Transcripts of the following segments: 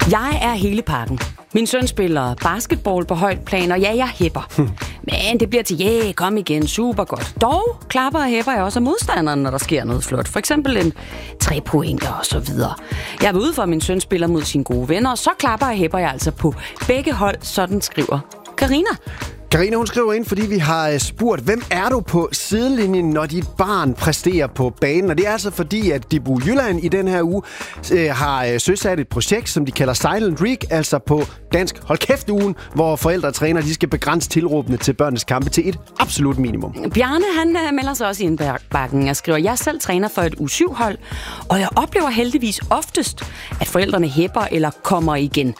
Jeg er hele pakken. Min søn spiller basketball på højt plan, og ja, jeg hæpper. Men det bliver til, kom igen, super godt. Dog klapper og hæpper jeg også af modstanderen, når der sker noget flot. For eksempel en 3-pointer og så videre. Jeg er ude for, at min søn spiller mod sine gode venner, og så klapper og hæpper jeg altså på begge hold, sådan skriver Karina. Karina, hun skriver ind, fordi vi har spurgt, hvem er du på sidelinjen, når dit barn præsterer på banen? Og det er altså fordi, at Dibu Jylland i den her uge har søsat et projekt, som de kalder Silent Week, altså på dansk hold kæft-ugen, hvor forældre og træner, de skal begrænse tilråbene til børnenes kampe til et absolut minimum. Bjarne, han melder sig også i en bakken og skriver, jeg er selv træner for et U7-hold, og jeg oplever heldigvis oftest, at forældrene hæpper eller kommer igen.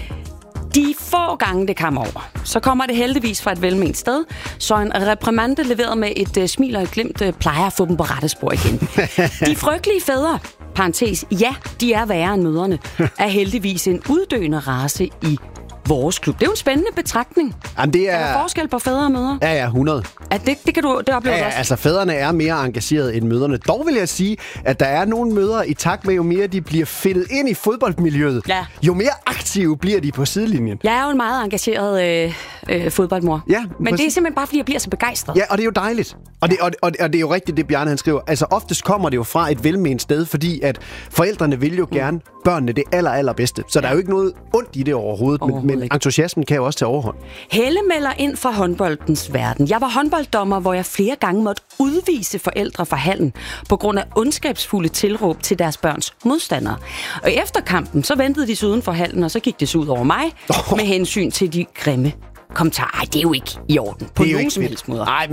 De få gange det kommer over, så kommer det heldigvis fra et velment sted, så en reprimande leveret med et smil og et glimt plejer at få dem på rette spor igen. De frygtelige fædre, parentes, ja, de er værre end mødrene, er heldigvis en uddøende race i vores klub. Det er jo en spændende betragtning. Jamen, det er der forskel på fædre og mødre? Ja, 100. Det kan du det oplever ja, også? Altså fædrene er mere engageret end mødrene. Dog vil jeg sige, at der er nogle mødre i takt med, jo mere de bliver fedtet ind i fodboldmiljøet, jo mere aktive bliver de på sidelinjen. Jeg er jo en meget engageret fodboldmor. Ja, men det er simpelthen bare, fordi jeg bliver så begejstret. Ja, og det er jo dejligt. Og det er jo rigtigt, det Bjarne han skriver. Altså oftest kommer det jo fra et velment sted, fordi at forældrene vil jo gerne børnene det allerbedste. Så der er jo ikke noget ondt i det overhovedet, men entusiasmen kan jo også tage overhånd. Helle melder ind fra håndboldens verden. Jeg var håndbolddommer, hvor jeg flere gange måtte udvise forældre fra hallen på grund af ondskabsfulde tilråb til deres børns modstandere. Og efter kampen, så ventede de sig uden for hallen, og så gik det så ud over mig med hensyn til de grimme kommentarer. Ej, det er jo ikke i orden på nogen som helst måde. Nej,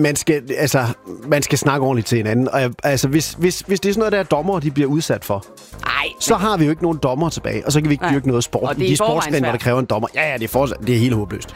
man skal snakke ordentligt til hinanden. Og, altså, hvis det er sådan noget, der dommere, de bliver udsat for, så har vi jo ikke nogen dommer tilbage, og så kan vi ikke dyrke noget sport. De sportsmænd, hvor der kræver en dommer. Ja, det er helt håbløst.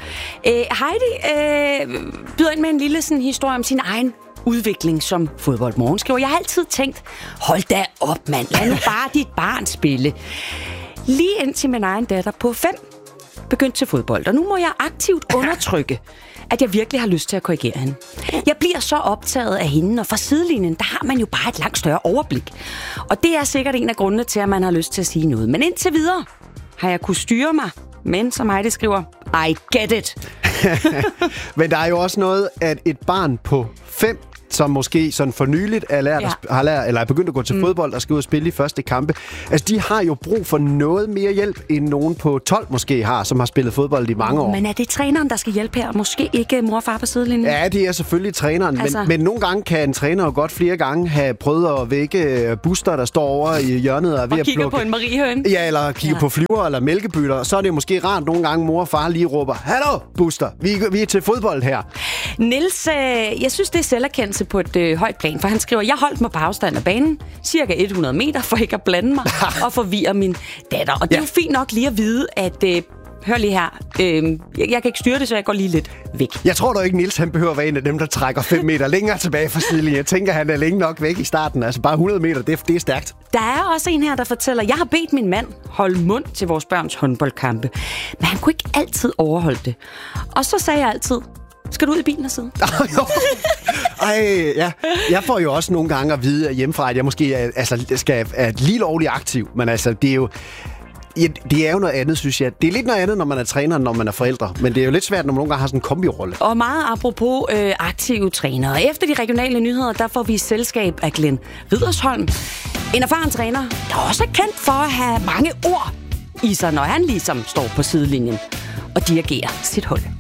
Heidi byder ind med en lille sådan, historie om sin egen udvikling som fodboldmor. Skriver, jeg har altid tænkt, hold da op, mand. Lad nu bare dit barn spille. Lige indtil min egen datter på 5 begyndte til fodbold, og nu må jeg aktivt undertrykke, at jeg virkelig har lyst til at korrigere hende. Jeg bliver så optaget af hende, og fra sidelinjen, der har man jo bare et langt større overblik. Og det er sikkert en af grundene til, at man har lyst til at sige noget. Men indtil videre har jeg kunnet styre mig, men som Heidi skriver, I get it. Men der er jo også noget, at et barn på 5, som måske sådan for nyligt er begyndt at gå til fodbold og skal ud og spille i første kampe. Altså, de har jo brug for noget mere hjælp, end nogen på 12 måske har, som har spillet fodbold i mange år. Men er det træneren, der skal hjælpe her? Måske ikke mor og far på sidelinjen? Ja, det er selvfølgelig træneren. Altså. Men nogle gange kan en træner jo godt flere gange have prøvet at vække Buster, der står over i hjørnet og ved at kigger på en mariehøn. Ja, eller kigger på flyver eller mælkebytter. Så er det måske rart nogle gange, mor og far lige råber, hallo Buster, vi er til fodbold her. Niels, jeg synes, det er selverkendelse på et højt plan, for han skriver, jeg holdt mig på afstand af banen, cirka 100 meter, for ikke at blande mig og forvirre min datter. Og det er jo fint nok lige at vide, at hør lige her, jeg kan ikke styre det, så jeg går lige lidt væk. Jeg tror dog ikke, Niels han behøver at være en af dem, der trækker 5 meter længere tilbage fra sidelinjen. Jeg tænker, han er længe nok væk i starten. Altså bare 100 meter, det er stærkt. Der er også en her, der fortæller, jeg har bedt min mand holde mund til vores børns håndboldkampe, men han kunne ikke altid overholde det. Og så sagde jeg altid, skal du ud i bilen og sidde? Jeg får jo også nogle gange at vide hjemmefra, at jeg måske er lige lovligt aktiv. Men altså, det er jo... Ja, det er jo noget andet, synes jeg. Det er lidt noget andet, når man er træner, end når man er forældre. Men det er jo lidt svært, når man nogle gange har sådan en kombirolle. Og meget apropos aktive trænere. Efter de regionale nyheder, der får vi selskab af Glenn Riddersholm. En erfaren træner, der også er kendt for at have mange ord i sig, når han ligesom står på sidelinjen og dirigerer sit hold.